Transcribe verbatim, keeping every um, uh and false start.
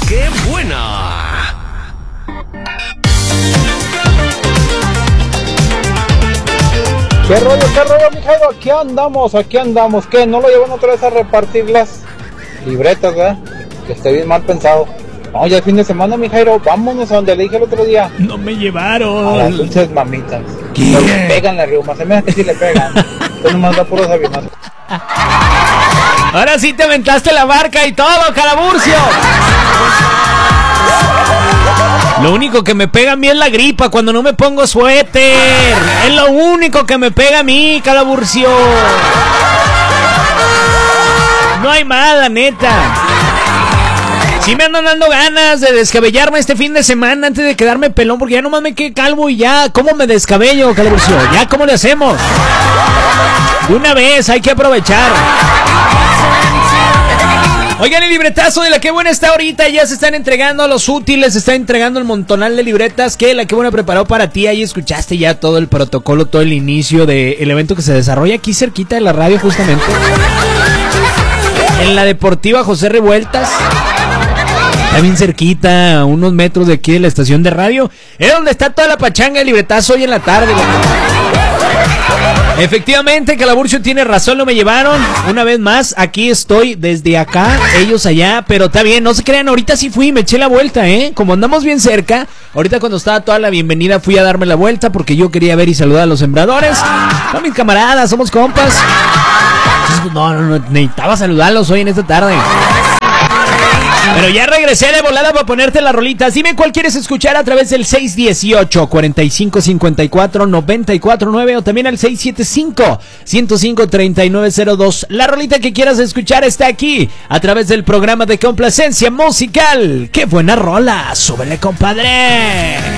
qué buena! ¿Qué rollo, qué rollo, mi Jairo? Aquí andamos, aquí andamos. ¿Qué? ¿No lo llevan otra vez a repartir las libretas, verdad? Que esté bien mal pensado. No, ya el fin de semana, mi Jairo, vámonos a donde le dije el otro día. No me llevaron. A las dulces mamitas. ¿Qué? No le pegan la riuma, se me hace que sí le pegan. Usted nomás da puros avionazos. Ahora sí te aventaste la barca y todo, Calaburcio. Lo único que me pega a mí es la gripa cuando no me pongo suéter. Es lo único que me pega a mí, Calaburcio. No hay más, la neta. Sí me andan dando ganas de descabellarme este fin de semana antes de quedarme pelón, porque ya nomás me quedé calvo y ya, ¿cómo me descabello, Calaburcio? ¿Ya cómo le hacemos? De una vez, hay que aprovechar. Oigan, el libretazo de La Qué Buena está ahorita, ya se están entregando los útiles, se está entregando el montonal de libretas que La Qué Buena preparó para ti. Ahí escuchaste ya todo el protocolo, todo el inicio del evento que se desarrolla aquí cerquita de la radio, justamente en la Deportiva José Revueltas. Está bien cerquita, a unos metros de aquí de la estación de radio. Es donde está toda la pachanga de libretazo hoy en la tarde. Efectivamente, Calaburcio tiene razón, no me llevaron. Una vez más, aquí estoy desde acá, ellos allá, pero está bien, no se crean, ahorita sí fui, me eché la vuelta, ¿eh? Como andamos bien cerca, ahorita cuando estaba toda la bienvenida fui a darme la vuelta porque yo quería ver y saludar a los sembradores. Son mis camaradas, somos compas. Entonces, no, no, no, necesitaba saludarlos hoy en esta tarde. Pero ya regresé de volada para ponerte las rolitas. Dime cuál quieres escuchar a través del seis dieciocho, cuarenta y cinco cincuenta y cuatro, noventa y cuatro nueve o también al seis siete cinco, ciento cinco, treinta y nueve cero dos. La rolita que quieras escuchar está aquí a través del programa de complacencia musical. ¡Qué buena rola! ¡Súbele, compadre!